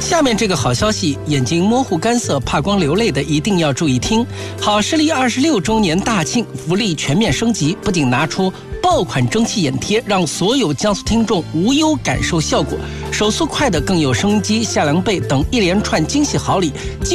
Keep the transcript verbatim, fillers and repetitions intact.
下面这个好消息，眼睛模糊干涩、怕光流泪的一定要注意听。好视力二十六周年大庆，福利全面升级，不仅拿出爆款蒸汽眼贴，让所有江苏听众无忧感受效果，手速快的更有收音机、夏凉被等一连串惊喜好礼。